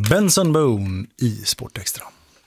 Benson Boone i Sportextra.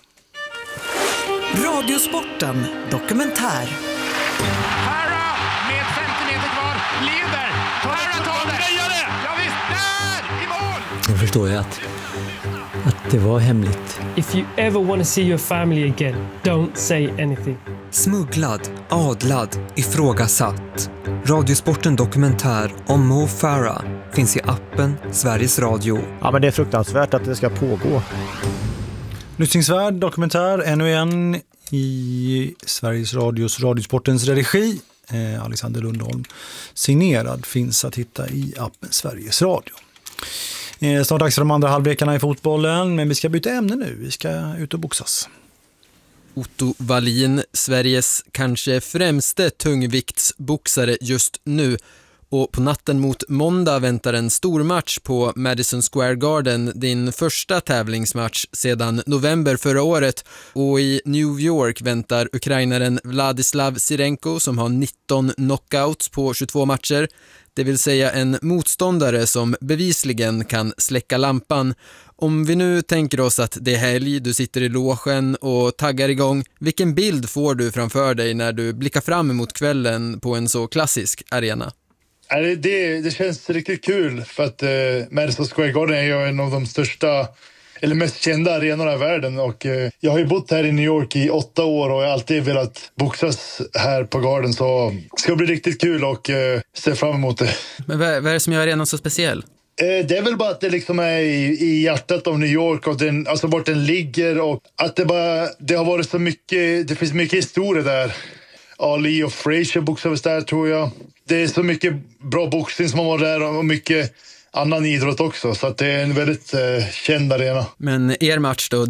Radiosporten dokumentär. Farah med 50 meter kvar leder. Farah tar det. Ja visst, där i mål. Jag förstår ju att det var hemligt. If you ever want to see your family again, don't say anything. Smugglad, adlad, ifrågasatt. Radiosporten dokumentär om Mo Farah finns i appen Sveriges Radio. Ja, men det är fruktansvärt att det ska pågå. Lyssningsvärd dokumentär, ännu en i Sveriges Radios Radiosportens regi. Alexander Lundholm signerad, finns att hitta i appen Sveriges Radio. Snart dags för de andra halvlekarna i fotbollen, men vi ska byta ämne nu. Vi ska ut och boxas. Otto Wallin, Sveriges kanske främste tungviktsboxare just nu. Och på natten mot måndag väntar en stor match på Madison Square Garden, din första tävlingsmatch sedan november förra året. Och i New York väntar ukrainaren Vladislav Sirenko som har 19 knockouts på 22 matcher. Det vill säga en motståndare som bevisligen kan släcka lampan. Om vi nu tänker oss att det är helg, du sitter i logen och taggar igång. Vilken bild får du framför dig när du blickar fram emot kvällen på en så klassisk arena? Det känns riktigt kul för att Madison Square Garden är ju en av de största eller mest kända arenorna i världen, och jag har ju bott här i New York i 8 år och jag har alltid velat boxas här på Garden, så det ska bli riktigt kul och se fram emot det. Men vad är det som gör arenan så speciell? Det är väl bara att det liksom är i hjärtat av New York och alltså vart den ligger, och att det har varit så mycket, det finns mycket historia där. Ali och Frazier boxades där, tror jag. Det är så mycket bra boxning som har varit där och mycket annan idrott också, så att det är en väldigt känd arena. Men er match då,